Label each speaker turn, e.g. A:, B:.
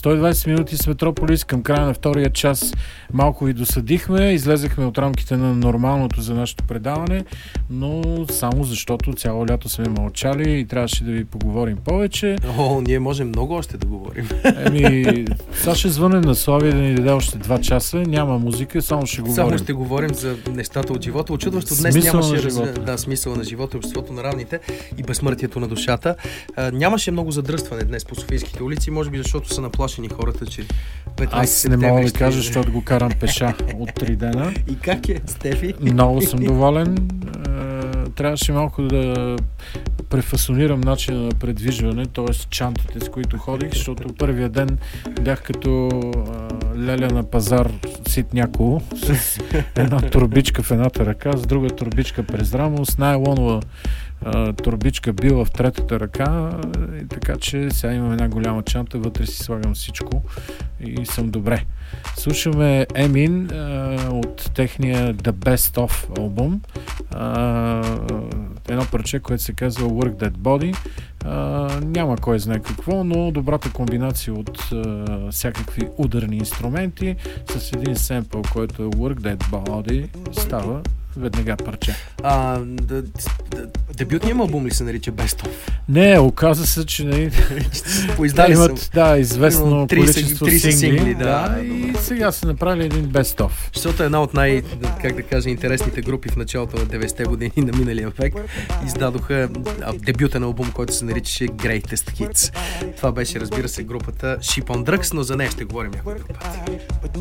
A: 120 минути с Метрополис. Към края на втория час малко ви досадихме. Излезахме от рамките на нормалното за нашето предаване, но само защото цяло лято сме мълчали и трябваше да ви поговорим повече.
B: Ние можем много още да говорим.
A: Сега ще звънем на Слави да ни даде още 2 часа. Няма музика, само ще говорим.
B: Само ще говорим за нещата от живота. Очудващо днес нямаше смисъл на живота, обществото на равните и безсмъртието на душата. Нямаше много задръстване днес по софийските улици, може би защото са наплашени хората, че 15
A: Аз не мога да кажа, защото го карам пеша от 3 дена.
B: И как е, Стефи?
A: Много съм доволен. Трябваше малко да префасонирам начина на предвижване, т.е. чантите, с които ходих, защото първия ден бях като леля на пазар ситняколо, с една турбичка в едната ръка, с друга турбичка през рамо, с найлонова турбичка била в третата ръка, и така че сега имам една голяма чанта, вътре си слагам всичко и съм добре. Слушаме Емин от техния The Best Of албум, едно парче, което се казва Work That Body. Няма кой знае какво, но добрата комбинация от всякакви ударни инструменти с един семпъл, който е Work That Body, става веднага парче.
B: Дебютният албум ли се нарича Best Of?
A: Не, оказа се, че
B: поиздали
A: имат известно количество
B: 30 сингли.
A: И сега са направили един Best Of.
B: Защото една от интересните групи в началото на 90-те години на миналия век издадоха дебютен албум, който се наричаше Greatest Hits. Това беше, разбира се, групата Sheep on Drugs, но за нея ще говорим някой друг път.